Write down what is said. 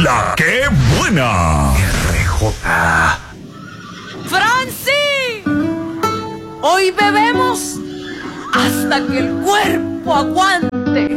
La que buena. RJ. ¡Franci! Hoy bebemos hasta que el cuerpo aguante.